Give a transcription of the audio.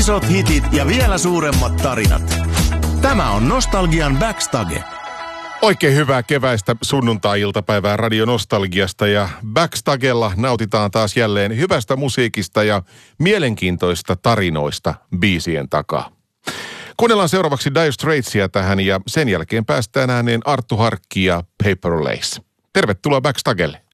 Isot hitit ja vielä suuremmat tarinat. Tämä on Nostalgian Backstage. Oikein hyvää keväistä sunnuntai-iltapäivää Radio Nostalgiasta ja Backstagella nautitaan taas jälleen hyvästä musiikista ja mielenkiintoista tarinoista biisien takaa. Kuunnellaan seuraavaksi Dire Straitsia tähän ja sen jälkeen päästään ääneen Arttu Harkki ja Paper Lace. Tervetuloa Backstagelle.